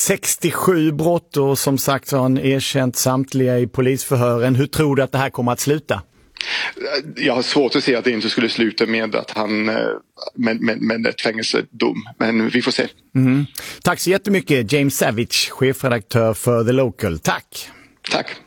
67 brott och som sagt har han erkänt samtliga i polisförhören. Hur tror du att det här kommer att sluta? Jag har svårt att se att det inte skulle sluta med att han med ett fängelsedom. Men vi får se. Tack så jättemycket, James Savage, chefredaktör för The Local. Tack! Tack!